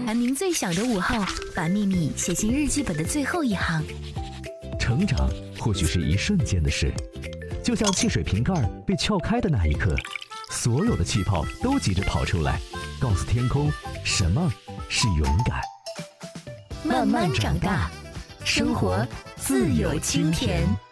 蝉鸣最响的午后，把秘密写进日记本的最后一行。 成长或许是一瞬间的事，就像汽水瓶盖被撬开的那一刻，所有的气泡都急着跑出来，告诉天空什么是勇敢。 慢慢长大，生活自有清甜。